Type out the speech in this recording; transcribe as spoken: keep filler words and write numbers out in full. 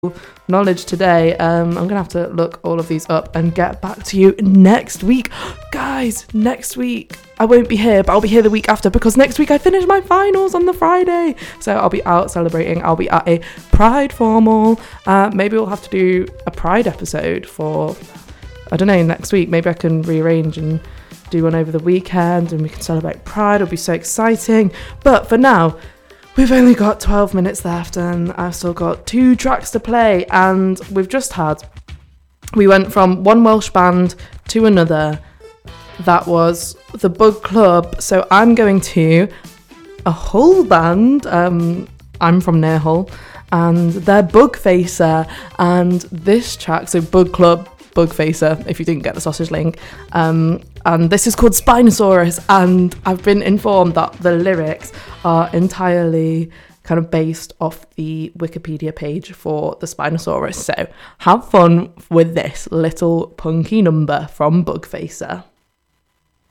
knowledge today. Um, I'm gonna have to look all of these up and get back to you next week. Guys, next week I won't be here, but I'll be here the week after because next week I finish my finals on the Friday. So I'll be out celebrating. I'll be at a Pride formal. Uh, maybe we'll have to do a Pride episode for, I don't know, next week. Maybe I can rearrange and do one over the weekend and we can celebrate Pride. It'll be so exciting. But for now, we've only got twelve minutes left and I've still got two tracks to play, and we've just had, we went from one Welsh band to another. That was the Bug Club. So I'm going to a Hull band. Um, I'm from near Hull and they're Bugfacer, and this track, so Bug Club, Bugfacer, if you didn't get the sausage link, um, and this is called Spinosaurus, and I've been informed that the lyrics are entirely kind of based off the Wikipedia page for the Spinosaurus, so have fun with this little punky number from Bugfacer.